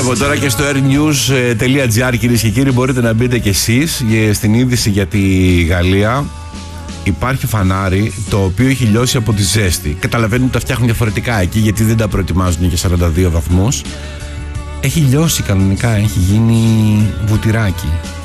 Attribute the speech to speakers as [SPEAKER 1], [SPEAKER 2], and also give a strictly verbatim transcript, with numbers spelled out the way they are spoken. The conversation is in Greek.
[SPEAKER 1] Από τώρα και στο airnews.gr, κυρίες και κύριοι, μπορείτε να μπείτε κι εσείς στην είδηση για τη Γαλλία. Υπάρχει φανάρι το οποίο έχει λιώσει από τη ζέστη. Καταλαβαίνετε ότι τα φτιάχνουν διαφορετικά εκεί, γιατί δεν τα προετοιμάζουν για σαράντα δύο βαθμούς. Έχει λιώσει κανονικά, έχει γίνει βουτυράκι.